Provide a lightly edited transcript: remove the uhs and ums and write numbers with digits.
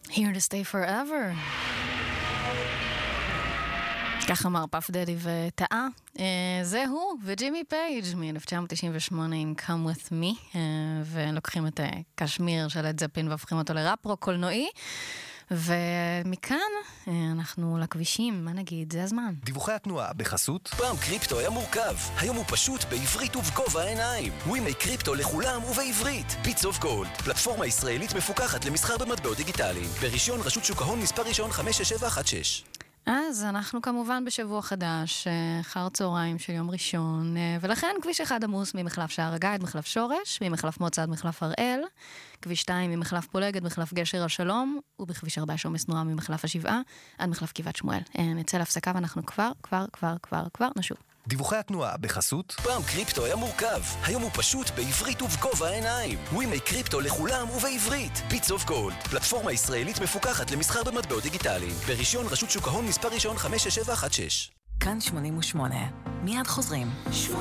Here to stay forever. כך אמר פאף דדי וטעה. זה הוא וג'ימי פייג' מ-1998 עם Come With Me, ולוקחים את קשמיר של לד זפלין והופכים אותו לראפ רוק קולנועי. ומכאן אנחנו לכבישים, מה נגיד, זה הזמן. דיווחי התנועה בחסות. פעם קריפטו היה מורכב, היום הוא פשוט בעברית ובגובה העיניים. ווימי קריפטו לכולם ובעברית. ביטס אוף גולד, פלטפורמה ישראלית מפוקחת למסחר במטבעות דיגיטליים. ברישיון רשות שוק ההון מספר ראשון 56716. אז אנחנו כמובן בשבוע חדש, אחר צהריים של יום ראשון, ולכן כביש 1 עמוס ממחלף שער הגיא עד מחלף שורש, ממחלף מוצא עד מחלף הראל, כביש 2 ממחלף פולג עד מחלף גשר השלום, ובכביש 4 עומס תנועה ממחלף השבעה עד מחלף גבעת שמואל. נצא להפסקה ואנחנו כבר נשוב. דיווחי התנועה בחסות. פעם קריפטו היה מורכב, היום הוא פשוט בעברית ובגובה העיניים. ווימי קריפטו לכולם ובעברית. ביטס אוף גולד, פלטפורמה ישראלית מפוקחת למסחר במטבעות דיגיטליים. ברישיון רשות שוק ההון מספר ראשון 56716. כאן 88. מיד חוזרים.